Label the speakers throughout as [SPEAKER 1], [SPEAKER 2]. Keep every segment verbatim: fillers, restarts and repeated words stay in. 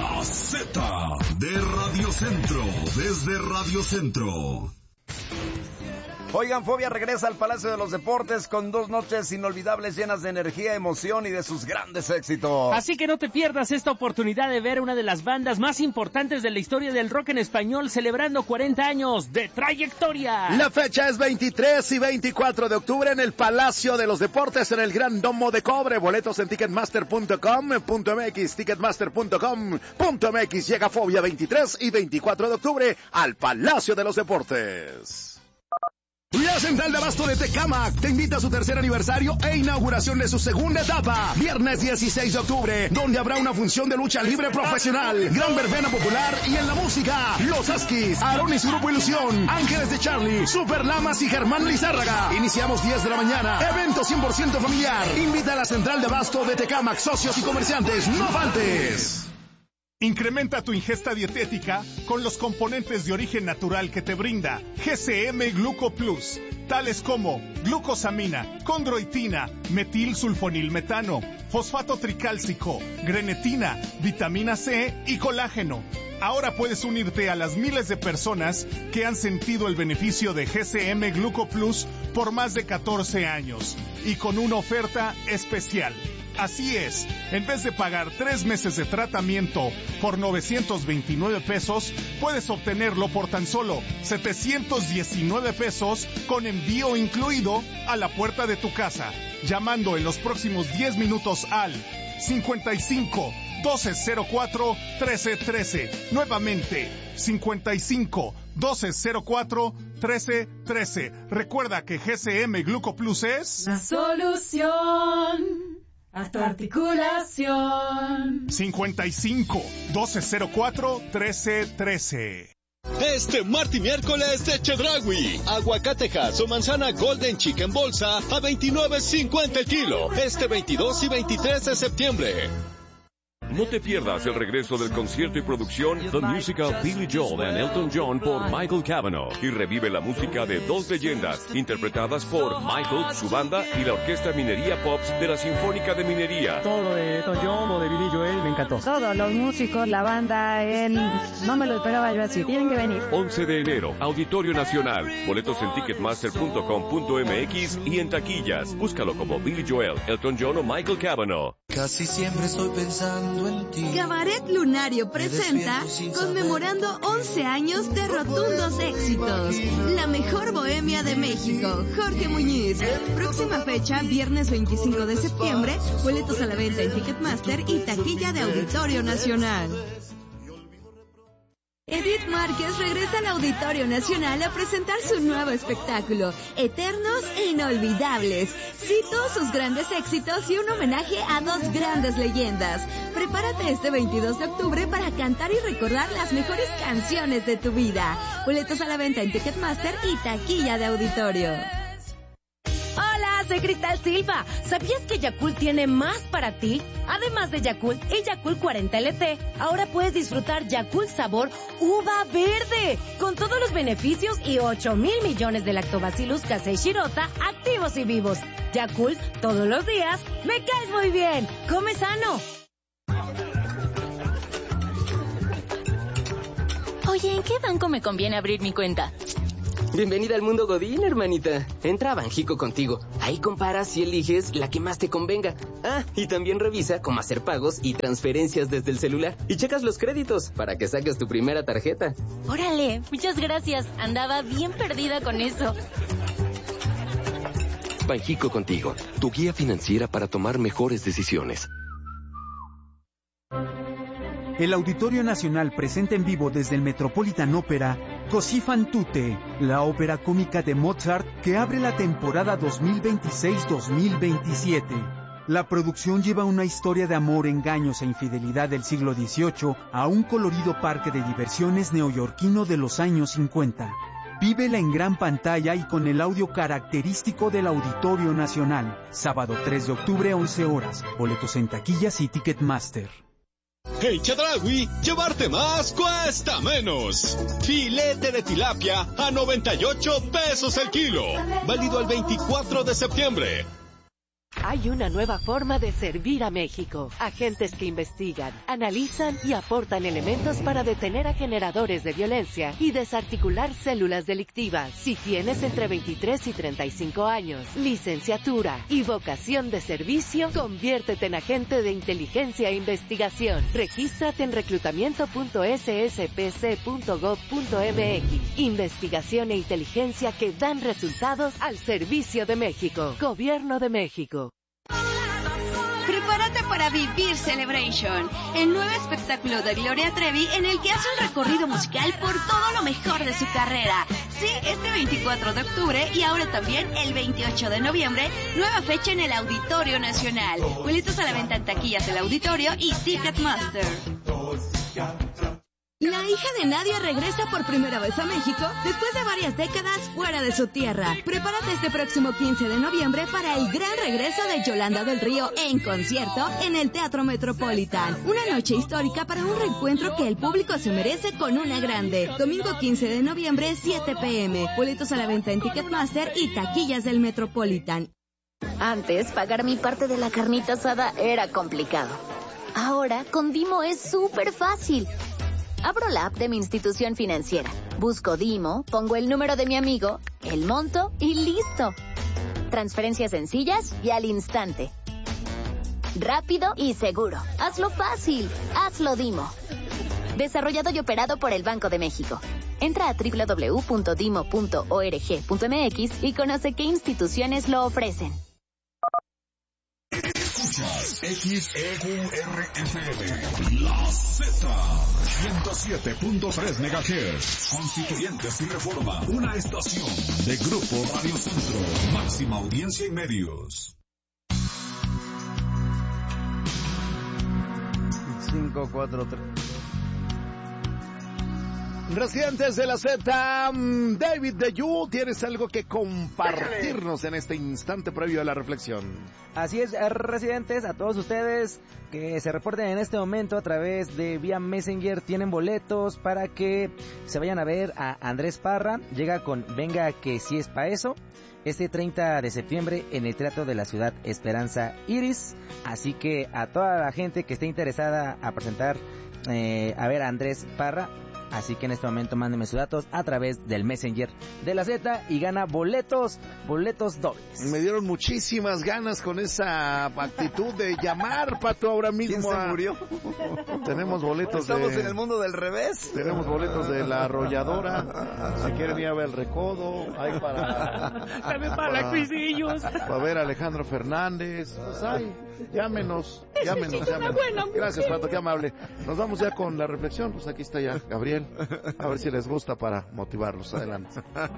[SPEAKER 1] La Z de Radio Centro, desde Radio Centro.
[SPEAKER 2] Oigan, Fobia regresa al Palacio de los Deportes con dos noches inolvidables llenas de energía, emoción y de sus grandes éxitos.
[SPEAKER 3] Así que no te pierdas esta oportunidad de ver una de las bandas más importantes de la historia del rock en español celebrando cuarenta años de trayectoria.
[SPEAKER 4] La fecha es veintitrés y veinticuatro de octubre en el Palacio de los Deportes en el Gran Domo de Cobre. Boletos en ticketmaster punto com punto m x, ticketmaster punto com punto m x. Llega Fobia veintitrés y veinticuatro de octubre al Palacio de los Deportes. La Central de Abasto de Tecámac te invita a su tercer aniversario e inauguración de su segunda etapa. Viernes dieciséis de octubre, donde habrá una función de lucha libre profesional, gran verbena popular y en la música, Los Askis, Aarón y su grupo Ilusión, Ángeles de Charlie, Super Lamas y Germán Lizárraga. Iniciamos diez de la mañana. Evento cien por ciento familiar. Invita a la Central de Abasto de Tecámac, socios y comerciantes. ¡No faltes!
[SPEAKER 5] Incrementa tu ingesta dietética con los componentes de origen natural que te brinda G C M Gluco Plus, tales como glucosamina, condroitina, metilsulfonilmetano, fosfato tricálcico, grenetina, vitamina C y colágeno. Ahora puedes unirte a las miles de personas que han sentido el beneficio de G C M Gluco Plus por más de catorce años y con una oferta especial. Así es, en vez de pagar tres meses de tratamiento por novecientos veintinueve pesos, puedes obtenerlo por tan solo setecientos diecinueve pesos con envío incluido a la puerta de tu casa, llamando en los próximos diez minutos al cincuenta y cinco, doce cero cuatro, trece trece. Nuevamente, cincuenta y cinco, doce cero cuatro, trece trece. Recuerda que G C M Gluco Plus es
[SPEAKER 6] la solución a tu articulación.
[SPEAKER 5] cincuenta y cinco, doce cero cuatro, trece trece.
[SPEAKER 7] Este martes y miércoles de Chedraui, aguacatejas o manzana Golden Chicken bolsa a veintinueve cincuenta el kilo, este veintidós y veintitrés de septiembre.
[SPEAKER 8] No te pierdas el regreso del concierto y producción The Musical Billy Joel and Elton John por Michael Cavanaugh y revive la música de dos leyendas interpretadas por Michael, su banda y la Orquesta Minería Pops de la Sinfónica de Minería.
[SPEAKER 9] Todo lo de Elton John o de Billy Joel me encantó.
[SPEAKER 10] Todos los músicos, la banda, él, no me lo esperaba yo así, tienen que venir.
[SPEAKER 8] once de enero, Auditorio Nacional, boletos en ticketmaster punto com punto m x y en taquillas. Búscalo como Billy Joel, Elton John o Michael Cavanaugh.
[SPEAKER 11] Casi siempre estoy pensando en ti.
[SPEAKER 12] Cabaret Lunario presenta conmemorando once años de rotundos éxitos. La mejor bohemia de México, Jorge Muñiz. Próxima fecha, viernes veinticinco de septiembre, boletos a la venta en Ticketmaster y taquilla de Auditorio Nacional. Edith Márquez regresa al Auditorio Nacional a presentar su nuevo espectáculo, Eternos e Inolvidables. Cito sus grandes éxitos y un homenaje a dos grandes leyendas. Prepárate este veintidós de octubre para cantar y recordar las mejores canciones de tu vida. Boletos a la venta en Ticketmaster y taquilla de Auditorio.
[SPEAKER 13] Hola, soy Cristal Silva. ¿Sabías que Yakult tiene más para ti? Además de Yakult y Yakult cuarenta L T, ahora puedes disfrutar Yakult sabor uva verde, con todos los beneficios y ocho mil millones de lactobacillus casei shirota activos y vivos. Yakult, todos los días, me caes muy bien. Come sano.
[SPEAKER 14] Oye, ¿en qué banco me conviene abrir mi cuenta?
[SPEAKER 15] Bienvenida al mundo Godín, hermanita. Entra a Banjico contigo. Ahí comparas y eliges la que más te convenga. Ah, y también revisa cómo hacer pagos y transferencias desde el celular. Y checas los créditos para que saques tu primera tarjeta.
[SPEAKER 14] Órale, muchas gracias. Andaba bien perdida con eso.
[SPEAKER 16] Banjico contigo, tu guía financiera para tomar mejores decisiones.
[SPEAKER 17] El Auditorio Nacional presenta en vivo desde el Metropolitan Opera Così fan tutte, la ópera cómica de Mozart que abre la temporada dos mil veintiséis dos mil veintisiete. La producción lleva una historia de amor, engaños e infidelidad del siglo dieciocho a un colorido parque de diversiones neoyorquino de los años cincuenta. Vívela en gran pantalla y con el audio característico del Auditorio Nacional. Sábado tres de octubre, once horas. Boletos en taquillas y Ticketmaster.
[SPEAKER 7] En Chedraui, llevarte más cuesta menos. Filete de tilapia a noventa y ocho pesos el kilo. Válido el veinticuatro de septiembre.
[SPEAKER 18] Hay una nueva forma de servir a México. Agentes que investigan, analizan y aportan elementos para detener a generadores de violencia y desarticular células delictivas. Si tienes entre veintitrés y treinta y cinco años, licenciatura y vocación de servicio, conviértete en agente de inteligencia e investigación. Regístrate en reclutamiento punto s s p c punto gov punto m x. Investigación e inteligencia que dan resultados al servicio de México. Gobierno de México.
[SPEAKER 12] Prepárate para vivir Celebration, el nuevo espectáculo de Gloria Trevi en el que hace un recorrido musical por todo lo mejor de su carrera. Sí, este veinticuatro de octubre y ahora también el veintiocho de noviembre, nueva fecha en el Auditorio Nacional. Boletos a la venta en taquillas del auditorio y Ticketmaster. La hija de Nadia regresa por primera vez a México después de varias décadas fuera de su tierra. Prepárate este próximo quince de noviembre para el gran regreso de Yolanda del Río en concierto en el Teatro Metropolitan. Una noche histórica para un reencuentro que el público se merece con una grande. Domingo quince de noviembre, siete pe eme. Boletos a la venta en Ticketmaster y taquillas del Metropolitan.
[SPEAKER 14] Antes, pagar mi parte de la carnita asada era complicado. Ahora, con Dimo es súper fácil. Abro la app de mi institución financiera, busco Dimo, pongo el número de mi amigo, el monto y listo. Transferencias sencillas y al instante. Rápido y seguro. Hazlo fácil. Hazlo Dimo. Desarrollado y operado por el Banco de México. Entra a doble u doble u doble u punto dimo punto org punto eme equis y conoce qué instituciones lo ofrecen.
[SPEAKER 1] Escuchas X E U R F M, La Z, ciento siete punto tres megahertz, Constituyentes y Reforma, una estación de Grupo Radio Centro, máxima audiencia y medios.
[SPEAKER 2] cinco cuatro tres.
[SPEAKER 4] Residentes de la Z, David de You, ¿tienes algo que compartirnos en este instante previo a la reflexión?
[SPEAKER 19] Así es, residentes, a todos ustedes que se reporten en este momento a través de vía Messenger, tienen boletos para que se vayan a ver a Andrés Parra. Llega con Venga que sí es pa' eso, este treinta de septiembre en el Teatro de la Ciudad Esperanza Iris. Así que a toda la gente que esté interesada a presentar, eh, a ver a Andrés Parra, así que en este momento mándenme sus datos a través del Messenger de la Z y gana boletos, boletos dobles.
[SPEAKER 4] Me dieron muchísimas ganas con esa actitud de llamar, Pato, ahora mismo.
[SPEAKER 2] ¿Quién se
[SPEAKER 4] a...
[SPEAKER 2] murió?
[SPEAKER 4] Tenemos boletos.
[SPEAKER 2] Estamos
[SPEAKER 4] de...
[SPEAKER 2] en el mundo del revés.
[SPEAKER 4] Tenemos boletos de La Arrolladora. Si quieren ir a ver El Recodo, hay para...
[SPEAKER 3] También para, para Cuisillos.
[SPEAKER 4] Para ver a Alejandro Fernández. Pues hay, llámenos, llámenos, llámenos. Gracias, Pato, qué amable. Nos vamos ya con la reflexión. Pues aquí está ya Gabriel. A ver si les gusta para motivarlos. Adelante.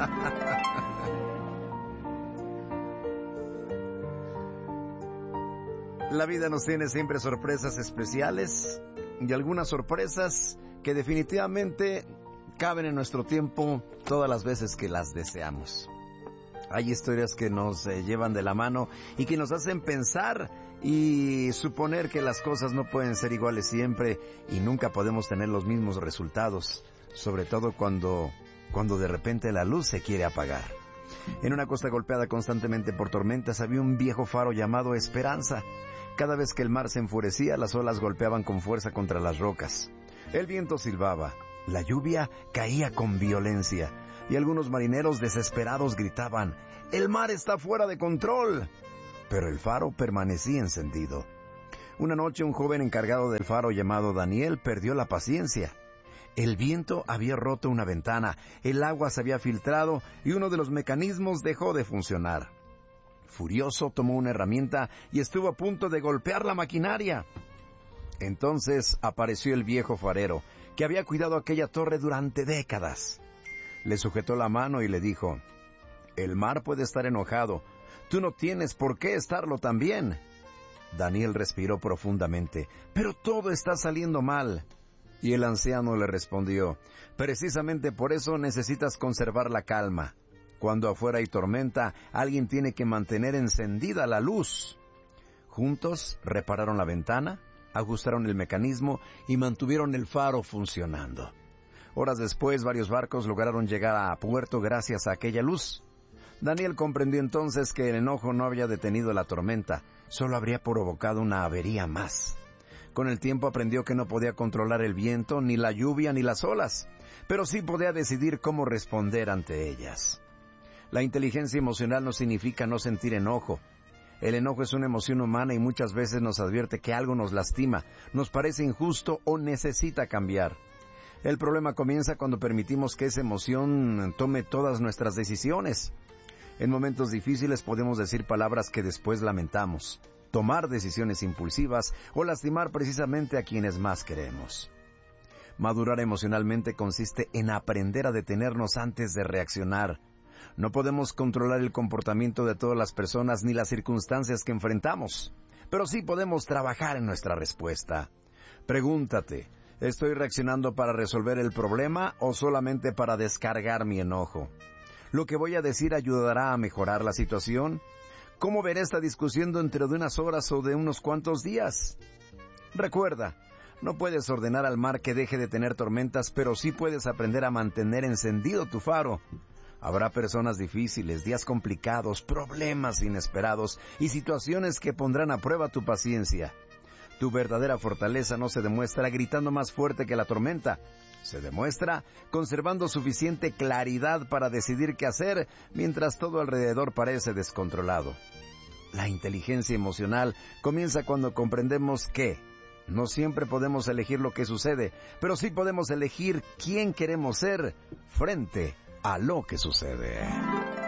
[SPEAKER 2] La vida nos tiene siempre sorpresas especiales y algunas sorpresas que definitivamente caben en nuestro tiempo todas las veces que las deseamos. Hay historias que nos eh, llevan de la mano y que nos hacen pensar y suponer que las cosas no pueden ser iguales siempre y nunca podemos tener los mismos resultados, sobre todo cuando, cuando de repente la luz se quiere apagar. En una costa golpeada constantemente por tormentas había un viejo faro llamado Esperanza. Cada vez que el mar se enfurecía, las olas golpeaban con fuerza contra las rocas. El viento silbaba, la lluvia caía con violencia y algunos marineros desesperados gritaban: ¡el mar está fuera de control! Pero el faro permanecía encendido. Una noche un joven encargado del faro llamado Daniel perdió la paciencia. El viento había roto una ventana, el agua se había filtrado y uno de los mecanismos dejó de funcionar. Furioso tomó una herramienta y estuvo a punto de golpear la maquinaria. Entonces apareció el viejo farero, que había cuidado aquella torre durante décadas. Le sujetó la mano y le dijo: el mar puede estar enojado, tú no tienes por qué estarlo también. Daniel respiró profundamente: pero todo está saliendo mal. Y el anciano le respondió: precisamente por eso necesitas conservar la calma. Cuando afuera hay tormenta, alguien tiene que mantener encendida la luz. Juntos repararon la ventana, ajustaron el mecanismo y mantuvieron el faro funcionando. Horas después, varios barcos lograron llegar a puerto gracias a aquella luz. Daniel comprendió entonces que el enojo no había detenido la tormenta, solo habría provocado una avería más. Con el tiempo aprendió que no podía controlar el viento, ni la lluvia, ni las olas, pero sí podía decidir cómo responder ante ellas. La inteligencia emocional no significa no sentir enojo. El enojo es una emoción humana y muchas veces nos advierte que algo nos lastima, nos parece injusto o necesita cambiar. El problema comienza cuando permitimos que esa emoción tome todas nuestras decisiones. En momentos difíciles podemos decir palabras que después lamentamos, tomar decisiones impulsivas o lastimar precisamente a quienes más queremos. Madurar emocionalmente consiste en aprender a detenernos antes de reaccionar. No podemos controlar el comportamiento de todas las personas ni las circunstancias que enfrentamos, pero sí podemos trabajar en nuestra respuesta. Pregúntate, ¿estoy reaccionando para resolver el problema o solamente para descargar mi enojo? ¿Lo que voy a decir ayudará a mejorar la situación? ¿Cómo veré esta discusión dentro de unas horas o de unos cuantos días? Recuerda, no puedes ordenar al mar que deje de tener tormentas, pero sí puedes aprender a mantener encendido tu faro. Habrá personas difíciles, días complicados, problemas inesperados y situaciones que pondrán a prueba tu paciencia. Tu verdadera fortaleza no se demuestra gritando más fuerte que la tormenta. Se demuestra conservando suficiente claridad para decidir qué hacer mientras todo alrededor parece descontrolado. La inteligencia emocional comienza cuando comprendemos que no siempre podemos elegir lo que sucede, pero sí podemos elegir quién queremos ser frente a lo que sucede.